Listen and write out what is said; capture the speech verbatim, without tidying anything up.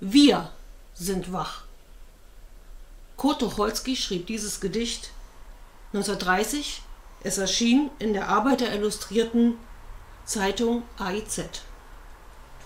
Wir sind wach. Kurt Tucholsky schrieb dieses Gedicht neunzehnhundertdreißig. Es erschien in der Arbeiter-Illustrierten Zeitung A I Z.